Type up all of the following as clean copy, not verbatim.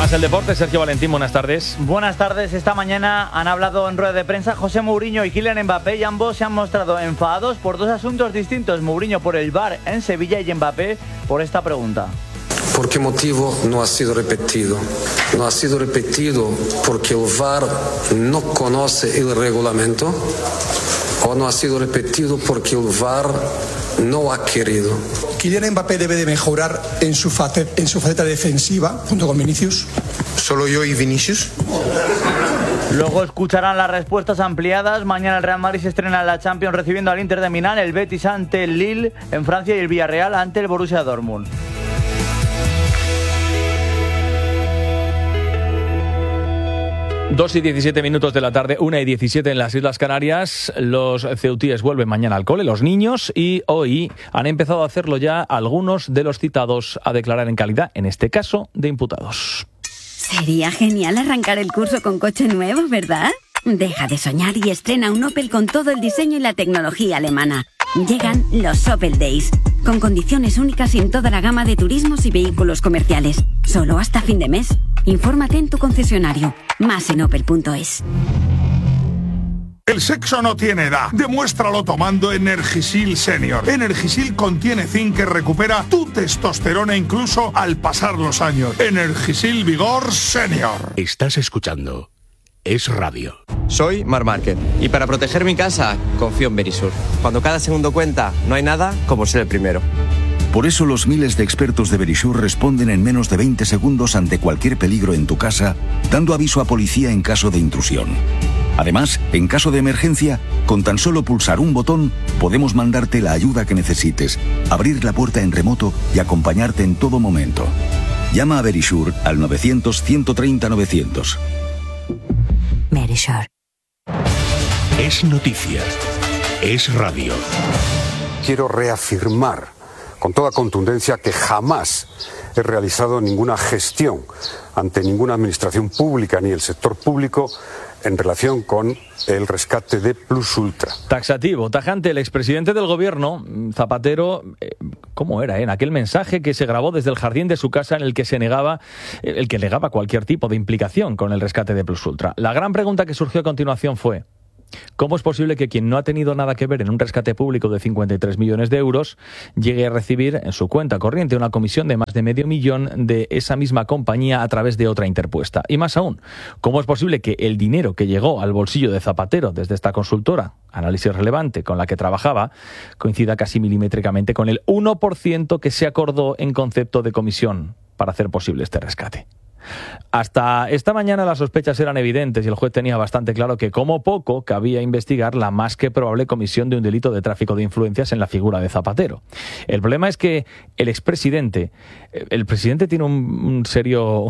Más el deporte, Sergio Valentín, buenas tardes. Buenas tardes. Esta mañana han hablado en rueda de prensa José Mourinho y Kylian Mbappé y ambos se han mostrado enfadados por dos asuntos distintos. Mourinho por el VAR en Sevilla y Mbappé por esta pregunta. ¿Por qué motivo no ha sido repetido? No ha sido repetido porque el VAR no conoce el reglamento o no ha sido repetido porque el VAR no ha querido. Kylian Mbappé debe de mejorar en su faceta defensiva junto con Vinicius. ¿Solo yo y Vinicius? Luego escucharán las respuestas ampliadas. Mañana el Real Madrid se estrena en la Champions recibiendo al Inter de Milán, el Betis ante el Lille en Francia y el Villarreal ante el Borussia Dortmund. Dos y 17 minutos de la tarde, 1:17 en las Islas Canarias. Los ceutíes vuelven mañana al cole, los niños, y hoy han empezado a hacerlo ya algunos de los citados a declarar en calidad, en este caso, de imputados. Sería genial arrancar el curso con coche nuevo, ¿verdad? Deja de soñar y estrena un Opel con todo el diseño y la tecnología alemana. Llegan los Opel Days, con condiciones únicas en toda la gama de turismos y vehículos comerciales. Solo hasta fin de mes. Infórmate en tu concesionario. Más en opel.es. El sexo no tiene edad. Demuéstralo tomando Energisil Senior. Energisil contiene zinc que recupera tu testosterona incluso al pasar los años. Energisil Vigor Senior. Estás escuchando Es Radio. Soy Marc Márquez y para proteger mi casa confío en Verisur. Cuando cada segundo cuenta, no hay nada como ser el primero. Por eso los miles de expertos de Verisur responden en menos de 20 segundos ante cualquier peligro en tu casa, dando aviso a policía en caso de intrusión. Además, en caso de emergencia, con tan solo pulsar un botón, podemos mandarte la ayuda que necesites, abrir la puerta en remoto y acompañarte en todo momento. Llama a Verisur al 900-130-900. Verisur. Es noticia. Es radio. Quiero reafirmar con toda contundencia que jamás he realizado ninguna gestión ante ninguna administración pública ni el sector público en relación con el rescate de Plus Ultra. Taxativo, tajante, el expresidente del gobierno, Zapatero, ¿cómo era? En aquel mensaje que se grabó desde el jardín de su casa en el que negaba cualquier tipo de implicación con el rescate de Plus Ultra. La gran pregunta que surgió a continuación fue: ¿cómo es posible que quien no ha tenido nada que ver en un rescate público de 53 millones de euros llegue a recibir en su cuenta corriente una comisión de más de $500,000 de esa misma compañía a través de otra interpuesta? Y más aún, ¿cómo es posible que el dinero que llegó al bolsillo de Zapatero desde esta consultora, Análisis Relevante, con la que trabajaba, coincida casi milimétricamente con el 1% que se acordó en concepto de comisión para hacer posible este rescate? Hasta esta mañana las sospechas eran evidentes y el juez tenía bastante claro que como poco cabía investigar la más que probable comisión de un delito de tráfico de influencias en la figura de Zapatero. El problema es que el presidente tiene un serio...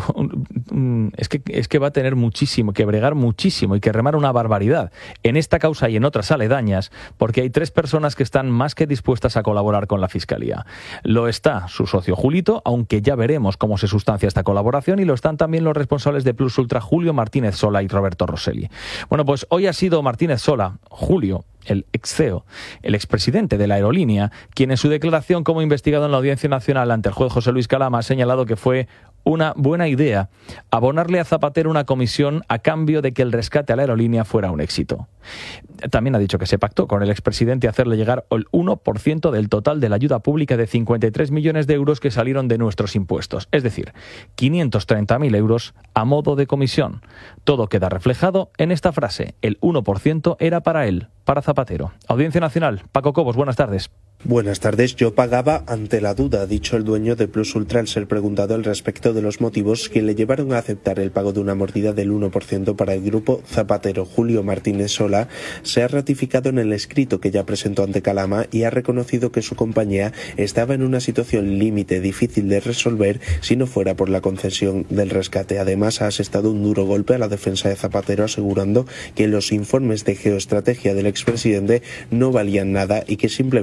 Es que va a tener muchísimo que bregar muchísimo y que remar una barbaridad en esta causa y en otras aledañas, porque hay 3 personas que están más que dispuestas a colaborar con la Fiscalía. Lo está su socio Julito, aunque ya veremos cómo se sustancia esta colaboración, y lo están también los responsables de Plus Ultra, Julio Martínez Sola y Roberto Rosselli. Bueno, pues hoy ha sido Martínez Sola, Julio, el ex CEO, el expresidente de la aerolínea, quien en su declaración como investigado en la Audiencia Nacional ante el juez José Luis Calama ha señalado que fue una buena idea abonarle a Zapatero una comisión a cambio de que el rescate a la aerolínea fuera un éxito. También ha dicho que se pactó con el expresidente hacerle llegar el 1% del total de la ayuda pública de 53 millones de euros que salieron de nuestros impuestos, es decir, 530.000 euros a modo de comisión. Todo queda reflejado en esta frase: el 1% era para él, para Zapatero. Audiencia Nacional, Paco Cobos, buenas tardes. Buenas tardes. Yo pagaba ante la duda, ha dicho el dueño de Plus Ultra al ser preguntado al respecto de los motivos que le llevaron a aceptar el pago de una mordida del 1% para el grupo Zapatero. Julio Martínez Sola se ha ratificado en el escrito que ya presentó ante Calama y ha reconocido que su compañía estaba en una situación límite difícil de resolver si no fuera por la concesión del rescate. Además, ha asestado un duro golpe a la defensa de Zapatero, asegurando que los informes de geoestrategia del expresidente no valían nada y que simplemente eran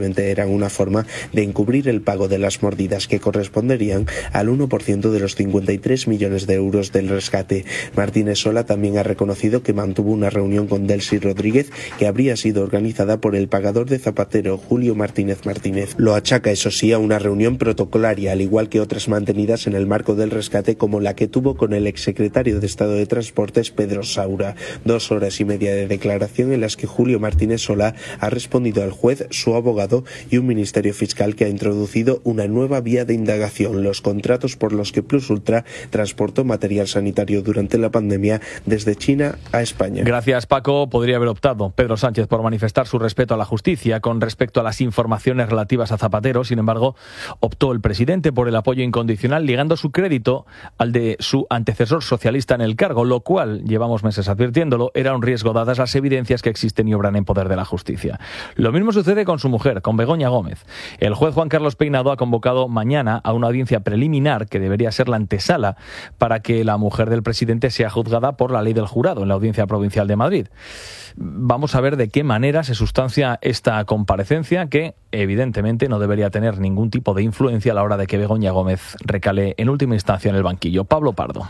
encuentran una forma de encubrir el pago de las mordidas que corresponderían al 1% de los 53 millones de euros del rescate. Martínez Sola también ha reconocido que mantuvo una reunión con Delcy Rodríguez que habría sido organizada por el pagador de Zapatero, Julio Martínez Martínez. Lo achaca, eso sí, a una reunión protocolaria, al igual que otras mantenidas en el marco del rescate, como la que tuvo con el exsecretario de Estado de Transportes, Pedro Saura. 2 horas y media de declaración en las que Julio Martínez Sola ha respondido al juez, su abogado y un ministerio fiscal que ha introducido una nueva vía de indagación: los contratos por los que Plus Ultra transportó material sanitario durante la pandemia desde China a España. Gracias, Paco. Podría haber optado Pedro Sánchez por manifestar su respeto a la justicia con respecto a las informaciones relativas a Zapatero. Sin embargo, optó el presidente por el apoyo incondicional, ligando su crédito al de su antecesor socialista en el cargo, lo cual, llevamos meses advirtiéndolo, era un riesgo dadas las evidencias que existen y obran en poder de la justicia. Lo mismo sucede con su mujer, con Begoña Gómez. El juez Juan Carlos Peinado ha convocado mañana a una audiencia preliminar que debería ser la antesala para que la mujer del presidente sea juzgada por la ley del jurado en la Audiencia Provincial de Madrid. Vamos a ver de qué manera se sustancia esta comparecencia, que evidentemente no debería tener ningún tipo de influencia a la hora de que Begoña Gómez recale en última instancia en el banquillo. Pablo Pardo.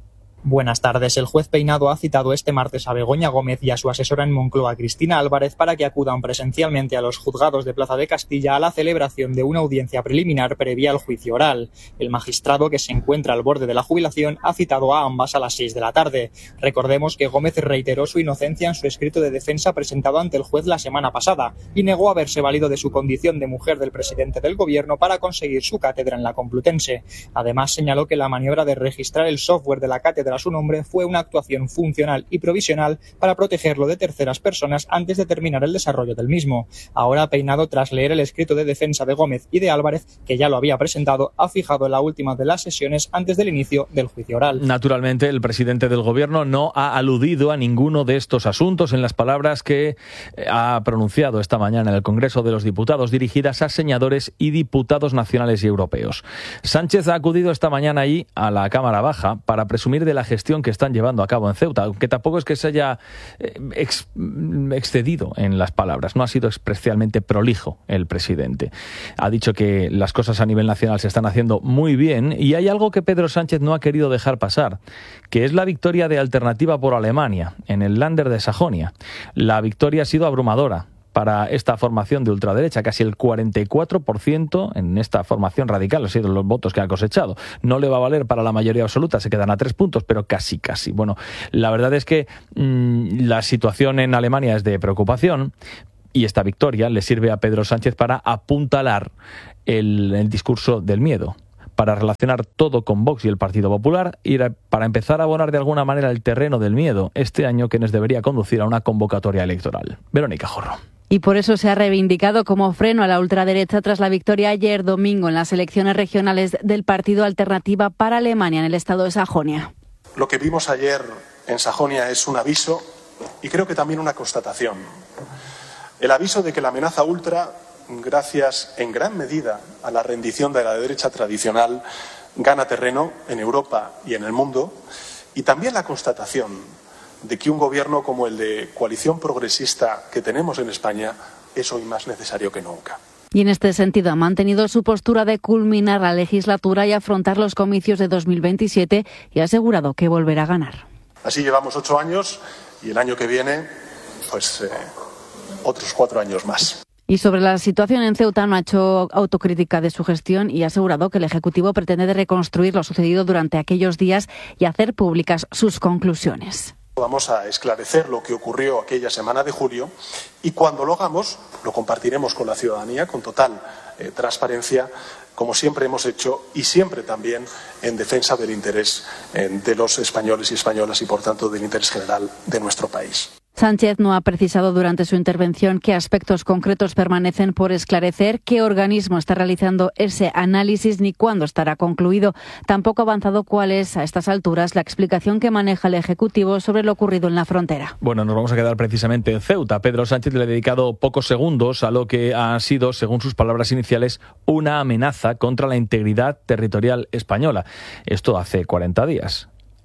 Buenas tardes. El juez Peinado ha citado este martes a Begoña Gómez y a su asesora en Moncloa, Cristina Álvarez, para que acudan presencialmente a los juzgados de Plaza de Castilla a la celebración de una audiencia preliminar previa al juicio oral. El magistrado, que se encuentra al borde de la jubilación, ha citado a ambas a las 6 de la tarde. Recordemos que Gómez reiteró su inocencia en su escrito de defensa presentado ante el juez la semana pasada y negó haberse valido de su condición de mujer del presidente del gobierno para conseguir su cátedra en la Complutense. Además, señaló que la maniobra de registrar el software de la cátedra a su nombre fue una actuación funcional y provisional para protegerlo de terceras personas antes de terminar el desarrollo del mismo. Ahora, Peinado, tras leer el escrito de defensa de Gómez y de Álvarez, que ya lo había presentado, ha fijado la última de las sesiones antes del inicio del juicio oral. Naturalmente, el presidente del gobierno no ha aludido a ninguno de estos asuntos en las palabras que ha pronunciado esta mañana en el Congreso de los Diputados, dirigidas a senadores y diputados nacionales y europeos. Sánchez ha acudido esta mañana ahí a la Cámara Baja para presumir de la gestión que están llevando a cabo en Ceuta, aunque tampoco es que se haya excedido en las palabras. No ha sido especialmente prolijo el presidente. Ha dicho que las cosas a nivel nacional se están haciendo muy bien, y hay algo que Pedro Sánchez no ha querido dejar pasar, que es la victoria de Alternativa por Alemania en el Länder de Sajonia. La victoria ha sido abrumadora para esta formación de ultraderecha, casi el 44% en esta formación radical, han sido los votos que ha cosechado. No le va a valer para la mayoría absoluta, se quedan a 3 puntos, pero casi. Bueno, la verdad es que la situación en Alemania es de preocupación, y esta victoria le sirve a Pedro Sánchez para apuntalar el discurso del miedo, para relacionar todo con Vox y el Partido Popular, y para empezar a abonar de alguna manera el terreno del miedo este año, que nos debería conducir a una convocatoria electoral. Verónica Jorro. Y por eso se ha reivindicado como freno a la ultraderecha tras la victoria ayer domingo en las elecciones regionales del Partido Alternativa para Alemania en el estado de Sajonia. Lo que vimos ayer en Sajonia es un aviso y creo que también una constatación. El aviso de que la amenaza ultra, gracias en gran medida a la rendición de la derecha tradicional, gana terreno en Europa y en el mundo, y también la constatación de que un gobierno como el de coalición progresista que tenemos en España es hoy más necesario que nunca. Y en este sentido ha mantenido su postura de culminar la legislatura y afrontar los comicios de 2027, y ha asegurado que volverá a ganar. Así llevamos 8 años y el año que viene, otros 4 años más. Y sobre la situación en Ceuta no ha hecho autocrítica de su gestión y ha asegurado que el Ejecutivo pretende reconstruir lo sucedido durante aquellos días y hacer públicas sus conclusiones. Vamos a esclarecer lo que ocurrió aquella semana de julio, y cuando lo hagamos lo compartiremos con la ciudadanía con total transparencia, como siempre hemos hecho, y siempre también en defensa del interés de los españoles y españolas, y por tanto del interés general de nuestro país. Sánchez no ha precisado durante su intervención qué aspectos concretos permanecen por esclarecer, qué organismo está realizando ese análisis ni cuándo estará concluido. Tampoco ha avanzado cuál es, a estas alturas, la explicación que maneja el Ejecutivo sobre lo ocurrido en la frontera. Bueno, nos vamos a quedar precisamente en Ceuta. Pedro Sánchez le ha dedicado pocos segundos a lo que ha sido, según sus palabras iniciales, una amenaza contra la integridad territorial española. Esto hace 40 días.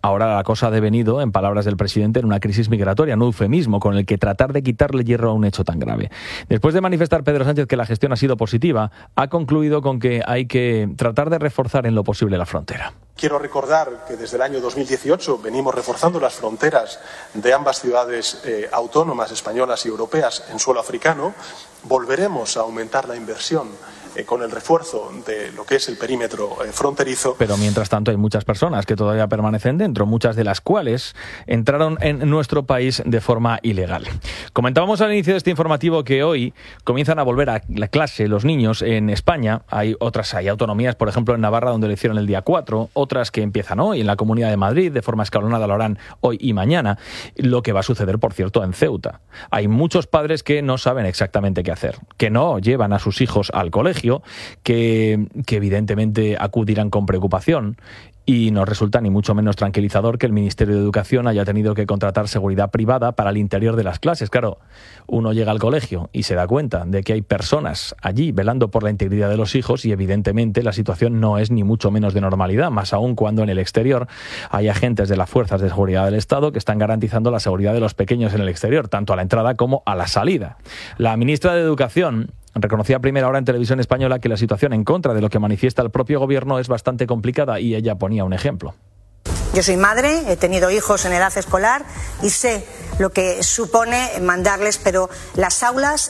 Ahora la cosa ha devenido, en palabras del presidente, en una crisis migratoria, un eufemismo con el que tratar de quitarle hierro a un hecho tan grave. Después de manifestar Pedro Sánchez que la gestión ha sido positiva, ha concluido con que hay que tratar de reforzar en lo posible la frontera. Quiero recordar que desde el año 2018 venimos reforzando las fronteras de ambas ciudades autónomas españolas y europeas en suelo africano. Volveremos a aumentar la inversión con el refuerzo de lo que es el perímetro fronterizo. Pero mientras tanto hay muchas personas que todavía permanecen dentro, muchas de las cuales entraron en nuestro país de forma ilegal. Comentábamos al inicio de este informativo que hoy comienzan a volver a la clase los niños en España. Hay autonomías, por ejemplo en Navarra, donde lo hicieron el día 4, otras que empiezan hoy, en la Comunidad de Madrid, de forma escalonada lo harán hoy y mañana. Lo que va a suceder, por cierto, en Ceuta. Hay muchos padres que no saben exactamente qué hacer, que no llevan a sus hijos al colegio, que evidentemente acudirán con preocupación, y no resulta ni mucho menos tranquilizador que el Ministerio de Educación haya tenido que contratar seguridad privada para el interior de las clases. Claro, uno llega al colegio y se da cuenta de que hay personas allí velando por la integridad de los hijos y evidentemente la situación no es ni mucho menos de normalidad, más aún cuando en el exterior hay agentes de las fuerzas de seguridad del Estado que están garantizando la seguridad de los pequeños en el exterior, tanto a la entrada como a la salida. La ministra de Educación reconocía a primera hora en Televisión Española que la situación, en contra de lo que manifiesta el propio gobierno, es bastante complicada y ella ponía un ejemplo. Yo soy madre, he tenido hijos en edad escolar y sé lo que supone mandarles, pero las aulas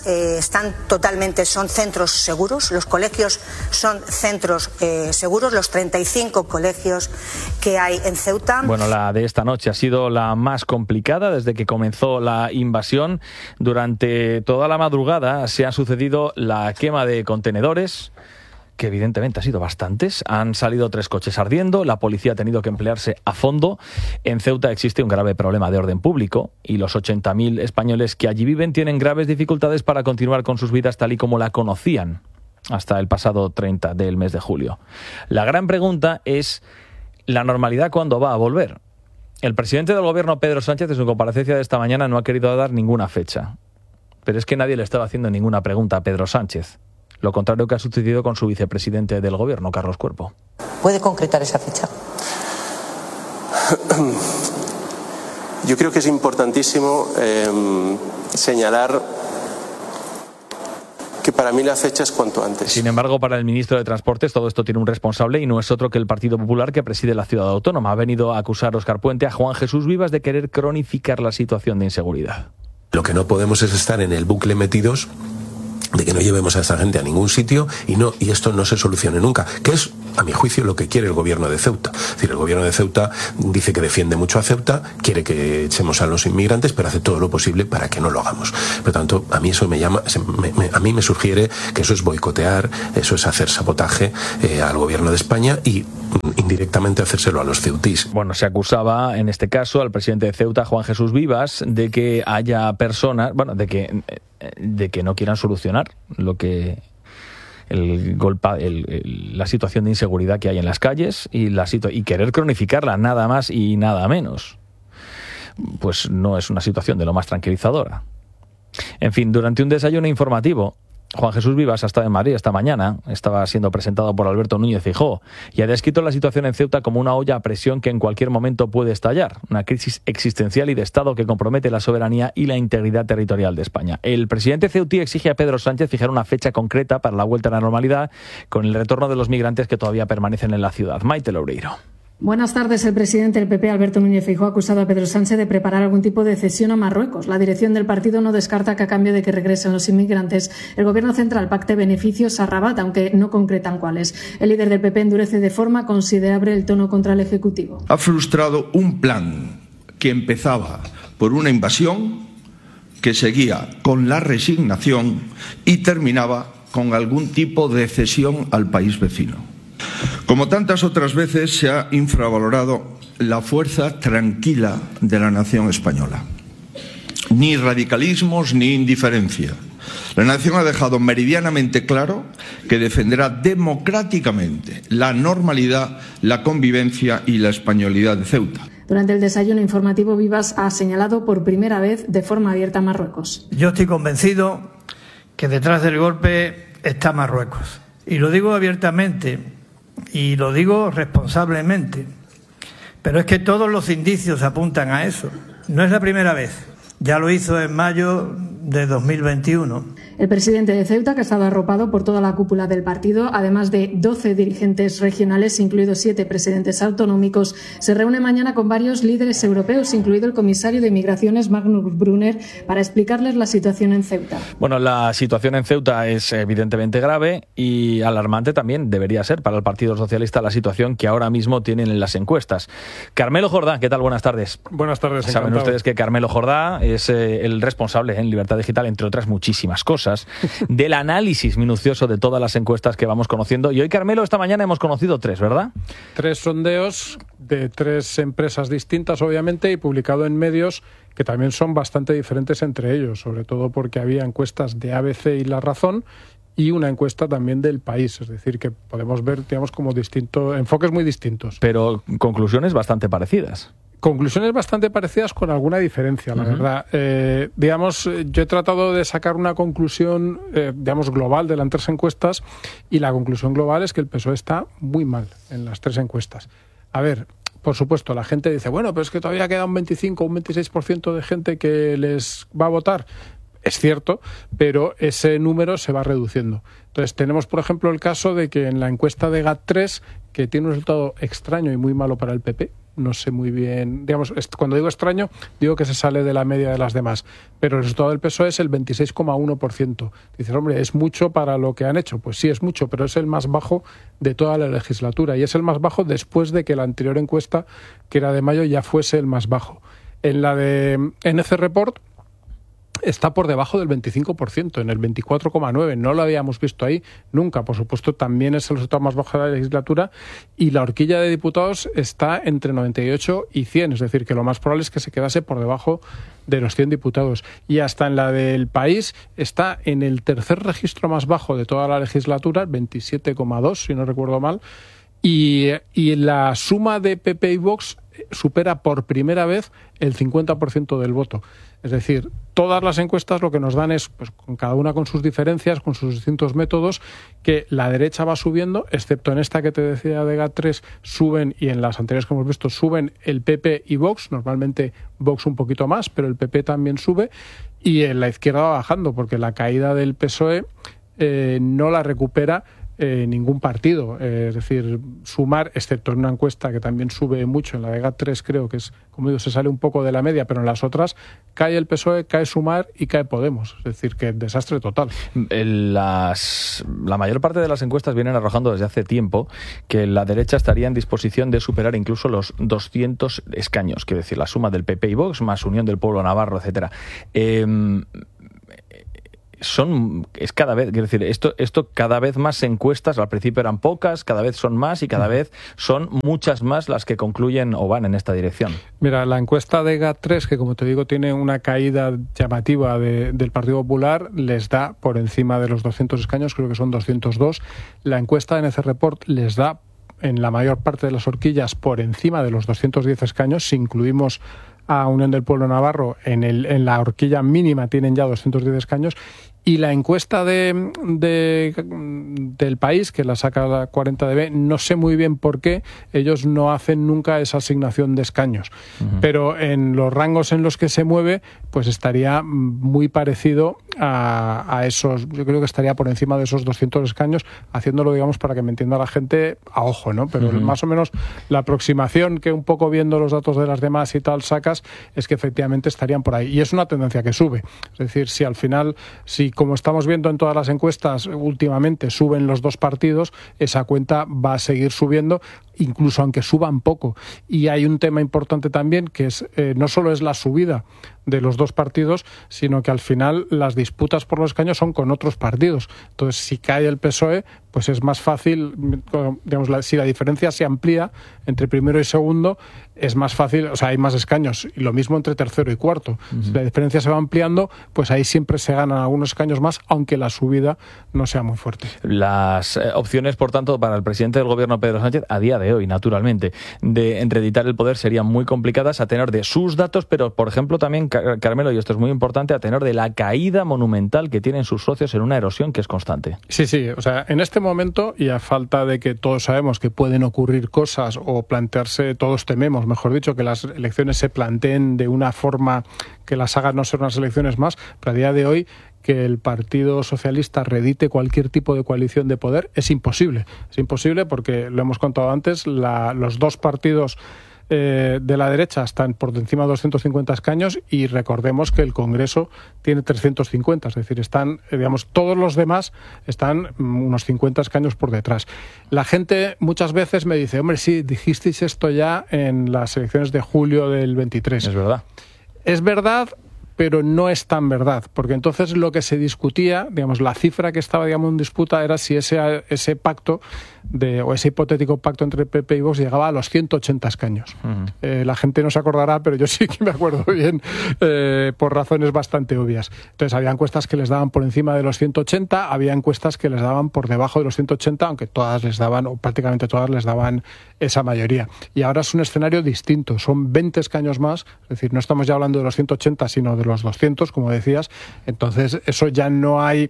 son centros seguros, los colegios son centros seguros, los 35 colegios que hay en Ceuta. Bueno, la de esta noche ha sido la más complicada desde que comenzó la invasión. Durante toda la madrugada se ha sucedido la quema de contenedores, que evidentemente ha sido bastantes. Han salido 3 coches ardiendo, la policía ha tenido que emplearse a fondo. En Ceuta existe un grave problema de orden público y los 80.000 españoles que allí viven tienen graves dificultades para continuar con sus vidas tal y como la conocían hasta el pasado 30 del mes de julio. La gran pregunta es: ¿la normalidad cuándo va a volver? El presidente del gobierno, Pedro Sánchez, en su comparecencia de esta mañana no ha querido dar ninguna fecha. Pero es que nadie le estaba haciendo ninguna pregunta a Pedro Sánchez. Lo contrario que ha sucedido con su vicepresidente del gobierno, Carlos Cuerpo. ¿Puede concretar esa fecha? Yo creo que es importantísimo señalar que para mí la fecha es cuanto antes. Sin embargo, para el ministro de Transportes todo esto tiene un responsable y no es otro que el Partido Popular, que preside la ciudad autónoma. Ha venido a acusar Óscar Puente a Juan Jesús Vivas de querer cronificar la situación de inseguridad. Lo que no podemos es estar en el bucle metidos de que no llevemos a esta gente a ningún sitio y esto no se solucione nunca, que es, a mi juicio, lo que quiere el gobierno de Ceuta. Es decir, el gobierno de Ceuta dice que defiende mucho a Ceuta, quiere que echemos a los inmigrantes, pero hace todo lo posible para que no lo hagamos. Por lo tanto, a mí eso a mí me sugiere que eso es boicotear, eso es hacer sabotaje al gobierno de España y indirectamente hacérselo a los ceutís. Bueno, se acusaba en este caso al presidente de Ceuta, Juan Jesús Vivas, de que haya personas, de que no quieran solucionar lo que la situación de inseguridad que hay en las calles y querer cronificarla, nada más y nada menos. Pues no es una situación de lo más tranquilizadora. En fin, durante un desayuno informativo, Juan Jesús Vivas ha estado en Madrid esta mañana, estaba siendo presentado por Alberto Núñez Feijóo y ha descrito la situación en Ceuta como una olla a presión que en cualquier momento puede estallar, una crisis existencial y de Estado que compromete la soberanía y la integridad territorial de España. El presidente ceutí exige a Pedro Sánchez fijar una fecha concreta para la vuelta a la normalidad con el retorno de los migrantes que todavía permanecen en la ciudad. Maite Loureiro. Buenas tardes. El presidente del PP, Alberto Núñez Feijóo, ha acusado a Pedro Sánchez de preparar algún tipo de cesión a Marruecos. La dirección del partido no descarta que a cambio de que regresen los inmigrantes, el gobierno central pacte beneficios a Rabat, aunque no concretan cuáles. El líder del PP endurece de forma considerable el tono contra el Ejecutivo. Ha frustrado un plan que empezaba por una invasión, que seguía con la resignación y terminaba con algún tipo de cesión al país vecino. Como tantas otras veces, se ha infravalorado la fuerza tranquila de la nación española. Ni radicalismos ni indiferencia. La nación ha dejado meridianamente claro que defenderá democráticamente la normalidad, la convivencia y la españolidad de Ceuta. Durante el desayuno informativo, Vivas ha señalado por primera vez de forma abierta a Marruecos. Yo estoy convencido que detrás del golpe está Marruecos. Y lo digo abiertamente y lo digo responsablemente. Pero es que todos los indicios apuntan a eso. No es la primera vez. Ya lo hizo en mayo de 2021. El presidente de Ceuta, que ha estado arropado por toda la cúpula del partido, además de 12 dirigentes regionales, incluidos 7 presidentes autonómicos, se reúne mañana con varios líderes europeos, incluido el comisario de Migraciones, Magnus Brunner, para explicarles la situación en Ceuta. Bueno, la situación en Ceuta es evidentemente grave y alarmante también debería ser para el Partido Socialista la situación que ahora mismo tienen en las encuestas. Carmelo Jordá, ¿qué tal? Buenas tardes. Buenas tardes, Saben encantado. ustedes que Carmelo Jordá es el responsable en Libertad Digital, entre otras muchísimas cosas, del análisis minucioso de todas las encuestas que vamos conociendo. Y hoy, Carmelo, esta mañana hemos conocido 3, ¿verdad? 3 sondeos de 3 empresas distintas, obviamente, y publicado en medios que también son bastante diferentes entre ellos, sobre todo porque había encuestas de ABC y La Razón y una encuesta también del País. Es decir, que podemos ver, digamos, como enfoques muy distintos. Pero conclusiones bastante parecidas. Conclusiones bastante parecidas con alguna diferencia, la verdad. Digamos, yo he tratado de sacar una conclusión, digamos, global de las 3 encuestas, y la conclusión global es que el PSOE está muy mal en las 3 encuestas. A ver, por supuesto, la gente dice, bueno, pero es que todavía queda un 25 o un 26% de gente que les va a votar. Es cierto, pero ese número se va reduciendo. Entonces, tenemos, por ejemplo, el caso de que en la encuesta de GAT3, que tiene un resultado extraño y muy malo para el PP, no sé muy bien, digamos, cuando digo extraño, digo que se sale de la media de las demás, pero el resultado del PSOE es el 26,1%. Dices, hombre, ¿es mucho para lo que han hecho? Pues sí, es mucho, pero es el más bajo de toda la legislatura, y es el más bajo después de que la anterior encuesta, que era de mayo, ya fuese el más bajo. En la de NC Report está por debajo del 25%, en el 24,9%. No lo habíamos visto ahí nunca. Por supuesto, también es el resultado más bajo de la legislatura, y la horquilla de diputados está entre 98 y 100. Es decir, que lo más probable es que se quedase por debajo de los 100 diputados. Y hasta en la del País está en el tercer registro más bajo de toda la legislatura, 27,2, si no recuerdo mal. Y la suma de PP y Vox supera por primera vez el 50% del voto. Es decir, todas las encuestas lo que nos dan es, pues, con cada una con sus diferencias, con sus distintos métodos, que la derecha va subiendo, excepto en esta que te decía de GAT3 suben, y en las anteriores que hemos visto suben el PP y Vox, normalmente Vox un poquito más, pero el PP también sube, y en la izquierda va bajando, porque la caída del PSOE no la recupera ningún partido. Es decir, Sumar, excepto en una encuesta que también sube mucho, en la de GAT3 creo que es, como digo, se sale un poco de la media, pero en las otras cae el PSOE, cae Sumar y cae Podemos. Es decir, que desastre total. La mayor parte de las encuestas vienen arrojando desde hace tiempo que la derecha estaría en disposición de superar incluso los 200 escaños, quiero decir, la suma del PP y Vox más Unión del Pueblo Navarro, etcétera. Es cada vez, quiero decir, esto cada vez más encuestas, al principio eran pocas, cada vez son más, y cada vez son muchas más las que concluyen o van en esta dirección. Mira, la encuesta de GAT3, que como te digo tiene una caída llamativa del Partido Popular, les da por encima de los 200 escaños, creo que son 202. La encuesta de NC Report les da en la mayor parte de las horquillas por encima de los 210 escaños, si incluimos a Unión del Pueblo Navarro, en la horquilla mínima tienen ya 210 escaños, y la encuesta del País, que la saca la 40DB, no sé muy bien por qué, ellos no hacen nunca esa asignación de escaños, pero en los rangos en los que se mueve, pues estaría muy parecido a esos, yo creo que estaría por encima de esos 200 escaños, haciéndolo, digamos, para que me entienda la gente a ojo, ¿no? Pero más o menos la aproximación que un poco viendo los datos de las demás y tal sacas es que efectivamente estarían por ahí, y es una tendencia que sube. Es decir, si al final, si como estamos viendo en todas las encuestas últimamente suben los dos partidos, esa cuenta va a seguir subiendo, incluso aunque suban poco. Y hay un tema importante también, que es no solo es la subida de los dos partidos, sino que al final las disputas por los escaños son con otros partidos. Entonces, si cae el PSOE, pues es más fácil, digamos, si la diferencia se amplía entre primero y segundo, es más fácil, o sea, hay más escaños, y lo mismo entre tercero y cuarto. Si la diferencia se va ampliando, pues ahí siempre se ganan algunos escaños más, aunque la subida no sea muy fuerte. Las opciones, por tanto, para el presidente del gobierno, Pedro Sánchez, a día de hoy, naturalmente, de reeditar el poder serían muy complicadas a tenor de sus datos, pero, por ejemplo, también, Carmelo, y esto es muy importante, a tenor de la caída monumental que tienen sus socios en una erosión que es constante. Sí, o sea, en este momento, y a falta de que todos sabemos que pueden ocurrir cosas o plantearse, todos tememos, mejor dicho, que las elecciones se planteen de una forma que las hagan no ser unas elecciones más, pero a día de hoy que el Partido Socialista reedite cualquier tipo de coalición de poder es imposible. Es imposible porque, lo hemos contado antes, los dos partidos de la derecha están por encima de 250 escaños y recordemos que el Congreso tiene 350, es decir, están, digamos, todos los demás están unos 50 escaños por detrás. La gente muchas veces me dice, hombre, sí, dijisteis esto ya en las elecciones de julio del 23. Es verdad. Es verdad, pero no es tan verdad, porque entonces lo que se discutía, digamos, la cifra que estaba, digamos, en disputa era si ese pacto o ese hipotético pacto entre PP y Vox llegaba a los 180 escaños. La gente no se acordará, pero yo sí que me acuerdo bien, por razones bastante obvias. Entonces había encuestas que les daban por encima de los 180, había encuestas que les daban por debajo de los 180, aunque todas les daban, o prácticamente todas les daban esa mayoría. Y ahora es un escenario distinto, son 20 escaños más, es decir, no estamos ya hablando de los 180, sino de los 200, como decías. Entonces eso ya no hay,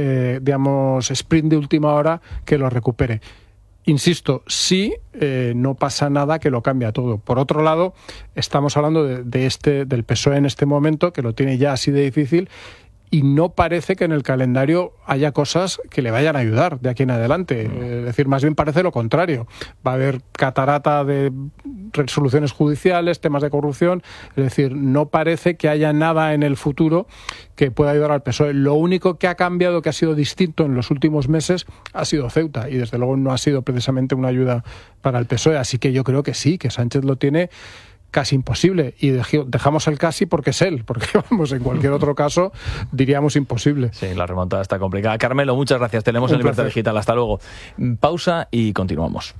digamos, sprint de última hora que lo recupere. Insisto, sí, no pasa nada que lo cambie todo. Por otro lado, estamos hablando del PSOE en este momento, que lo tiene ya así de difícil, y no parece que en el calendario haya cosas que le vayan a ayudar de aquí en adelante. Es decir, más bien parece lo contrario. Va a haber catarata de resoluciones judiciales, temas de corrupción. Es decir, no parece que haya nada en el futuro que pueda ayudar al PSOE. Lo único que ha cambiado, que ha sido distinto en los últimos meses, ha sido Ceuta. Y desde luego no ha sido precisamente una ayuda para el PSOE. Así que yo creo que sí, que Sánchez lo tiene casi imposible, y dejamos el casi porque es él, porque vamos, en cualquier otro caso diríamos imposible. Sí, la remontada está complicada. Carmelo, muchas gracias, tenemos en Libertad Digital, hasta luego. Pausa y continuamos.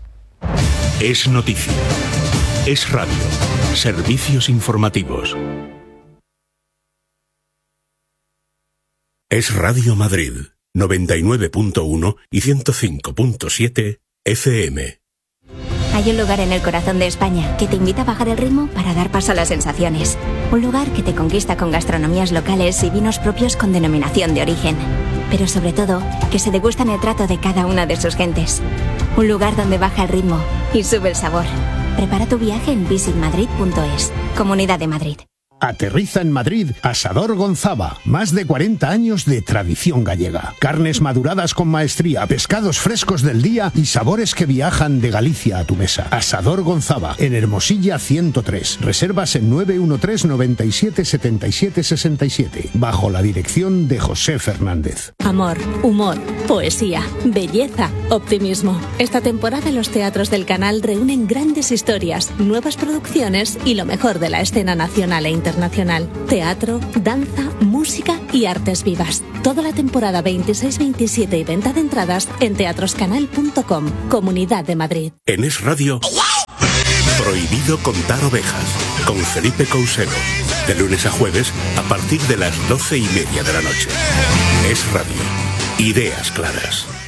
Es noticia, es radio, servicios informativos. Es Radio Madrid, 99.1 y 105.7 FM. Hay un lugar en el corazón de España que te invita a bajar el ritmo para dar paso a las sensaciones. Un lugar que te conquista con gastronomías locales y vinos propios con denominación de origen. Pero sobre todo, que se degusta en el trato de cada una de sus gentes. Un lugar donde baja el ritmo y sube el sabor. Prepara tu viaje en visitmadrid.es. Comunidad de Madrid. Aterriza en Madrid Asador Gonzava. Más de 40 años de tradición gallega. Carnes maduradas con maestría, pescados frescos del día y sabores que viajan de Galicia a tu mesa. Asador Gonzava, en Hermosilla 103. Reservas en 913 97 77 67. Bajo la dirección de José Fernández. Amor, humor, poesía, belleza, optimismo. Esta temporada los teatros del canal reúnen grandes historias, nuevas producciones y lo mejor de la escena nacional e internacional. Teatro, danza, música y artes vivas. Toda la temporada 26-27 y venta de entradas en teatroscanal.com. Comunidad de Madrid. En Es Radio, Prohibido contar ovejas, con Felipe Couselo. De lunes a jueves, a partir de las 12:30 de la noche. Es Radio. Ideas claras.